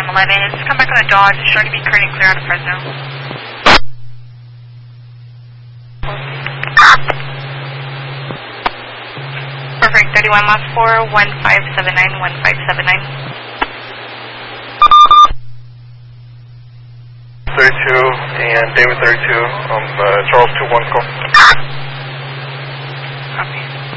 AM11. Just come back on the Dodge. It's showing to be current and clear out of Fresno. Perfect. 31 last 4, 1579, 1579. 32 and David 32 on Charles 21 call.